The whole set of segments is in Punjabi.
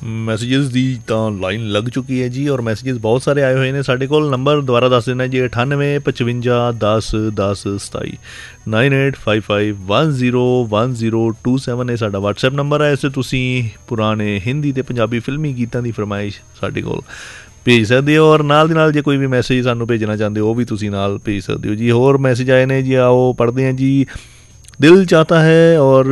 ਮੈਸੇजेस ਦੀ ਤਾਂ ਲਾਈਨ ਲੱਗ ਚੁੱਕੀ ਹੈ ਜੀ, ਔਰ ਮੈਸੇजेस ਬਹੁਤ ਸਾਰੇ ਆਏ ਹੋਏ ਨੇ ਸਾਡੇ ਕੋਲ। ਨੰਬਰ ਦੁਬਾਰਾ ਦੱਸ ਦੇਣਾ ਜੀ, 9855101027 9855101027 ਇਹ ਸਾਡਾ WhatsApp ਨੰਬਰ ਹੈ। ਇਸ 'ਤੇ ਤੁਸੀਂ ਪੁਰਾਣੇ ਹਿੰਦੀ ਅਤੇ ਪੰਜਾਬੀ ਫਿਲਮੀ ਗੀਤਾਂ ਦੀ ਫਰਮਾਇਸ਼ ਸਾਡੇ ਕੋਲ ਭੇਜ ਸਕਦੇ ਹੋ, ਔਰ ਨਾਲ ਦੀ ਨਾਲ ਜੇ ਕੋਈ ਵੀ ਮੈਸੇਜ ਸਾਨੂੰ ਭੇਜਣਾ ਚਾਹੁੰਦੇ ਹੋ ਉਹ ਵੀ ਤੁਸੀਂ ਨਾਲ ਭੇਜ ਸਕਦੇ ਹੋ ਜੀ। ਹੋਰ ਮੈਸੇਜ ਆਏ ਨੇ ਜੀ, ਆਓ ਪੜ੍ਹਦੇ ਹਾਂ ਜੀ। ਦਿਲ ਚਾਹਤਾ ਹੈ ਔਰ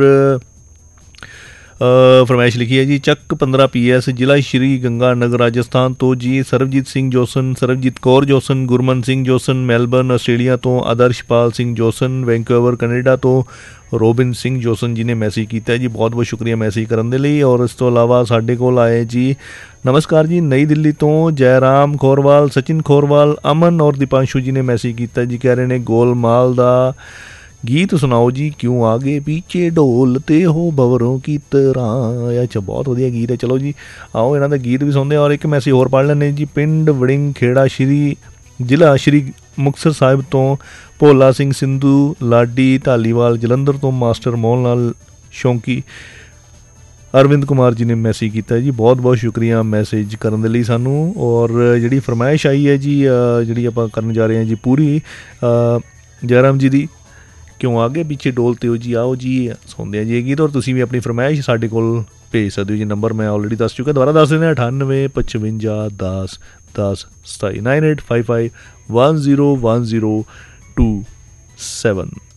ਫਰਮਾਇਸ਼ ਲਿਖੀ ਹੈ ਜੀ, ਚੱਕ 15 PS ਜ਼ਿਲ੍ਹਾ ਸ਼੍ਰੀ ਗੰਗਾ ਨਗਰ ਰਾਜਸਥਾਨ ਤੋਂ ਜੀ ਸਰਬਜੀਤ ਸਿੰਘ ਜੋਸਨ, ਸਰਬਜੀਤ ਕੌਰ ਜੋਸਨ, ਗੁਰਮਨ ਸਿੰਘ ਜੋਸਨ, ਮੈਲਬਰਨ ਆਸਟ੍ਰੇਲੀਆ ਤੋਂ ਆਦਰਸ਼ਪਾਲ ਸਿੰਘ ਜੋਸਨ, ਵੈਂਕੂਵਰ ਕੈਨੇਡਾ ਤੋਂ ਰੋਬਿਨ ਸਿੰਘ ਜੋਸਨ ਜੀ ਨੇ ਮੈਸੇਜ ਕੀਤਾ ਜੀ। ਬਹੁਤ ਬਹੁਤ ਸ਼ੁਕਰੀਆ ਮੈਸੇਜ ਕਰਨ ਦੇ ਲਈ। ਔਰ ਇਸ ਤੋਂ ਇਲਾਵਾ ਸਾਡੇ ਕੋਲ ਆਏ ਜੀ, ਨਮਸਕਾਰ ਜੀ, ਨਈ ਦਿੱਲੀ ਤੋਂ ਜੈਰਾਮ ਖੋਰਵਾਲ, ਸਚਿਨ ਖੋਰਵਾਲ, ਅਮਨ ਔਰ ਦੀਪਾਂਸ਼ੂ ਜੀ ਨੇ ਮੈਸੇਜ ਕੀਤਾ ਜੀ। ਕਹਿ ਰਹੇ ਨੇ ਗੋਲਮਾਲ ਦਾ ਗੀਤ ਸੁਣਾਓ ਜੀ, ਕਿਉਂ ਆਗੇ ਪੀਛੇ ਢੋਲਤੇ ਹੋ ਬਵਰੋਂ ਕੀ ਤਰ੍ਹਾਂ। ਅੱਛਾ, ਬਹੁਤ ਵਧੀਆ ਗੀਤ ਹੈ। ਚਲੋ ਜੀ, ਆਓ ਇਹਨਾਂ ਦਾ ਗੀਤ ਵੀ ਸੁਣਦੇ। ਔਰ ਇੱਕ ਮੈਸੇਜ ਹੋਰ ਪੜ੍ਹ ਲੈਂਦੇ ਜੀ। ਪਿੰਡ ਵੜਿੰਗ ਖੇੜਾ ਸ਼੍ਰੀ ਜ਼ਿਲ੍ਹਾ ਸ਼੍ਰੀ ਮੁਕਤਸਰ ਸਾਹਿਬ ਤੋਂ ਭੋਲਾ ਸਿੰਘ ਸਿੰਧੂ, ਲਾਡੀ ਧਾਲੀਵਾਲ ਜਲੰਧਰ ਤੋਂ ਮਾਸਟਰ ਮੋਹਨ ਲਾਲ ਸ਼ੌਂਕੀ, ਅਰਵਿੰਦ ਕੁਮਾਰ ਜੀ ਨੇ ਮੈਸੇਜ ਕੀਤਾ ਜੀ। ਬਹੁਤ ਬਹੁਤ ਸ਼ੁਕਰੀਆ ਮੈਸੇਜ ਕਰਨ ਦੇ ਲਈ ਸਾਨੂੰ। ਔਰ ਜਿਹੜੀ ਫਰਮਾਇਸ਼ ਆਈ ਹੈ ਜੀ, ਜਿਹੜੀ ਆਪਾਂ ਕਰਨ ਜਾ ਰਹੇ ਹਾਂ ਜੀ ਪੂਰੀ ਜੈਰਾਮ ਜੀ ਦੀ, ਕਿਉਂ ਆਗੇ ਪਿੱਛੇ ਡੋਲਤੇ ਹੋ ਜੀ। ਆਓ ਜੀ ਸੁਣਦੇ ਹਾਂ ਜੀ ਇਹ ਗੀਤ, ਔਰ ਤੁਸੀਂ ਵੀ ਆਪਣੀ ਫਰਮਾਇਸ਼ ਸਾਡੇ ਕੋਲ ਭੇਜ ਸਕਦੇ ਹੋ ਜੀ। ਨੰਬਰ ਮੈਂ ਆਲਰੇਡੀ ਦੱਸ ਚੁੱਕਾ, ਦੁਬਾਰਾ ਦੱਸ ਦਿੰਦੇ ਹਾਂ, 9855101027 9855101027।